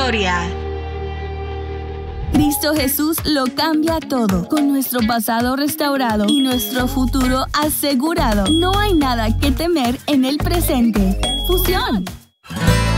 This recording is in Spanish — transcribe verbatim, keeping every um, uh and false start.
historia. Cristo Jesús lo cambia todo. Con nuestro pasado restaurado y nuestro futuro asegurado, no hay nada que temer en el presente. Fusión.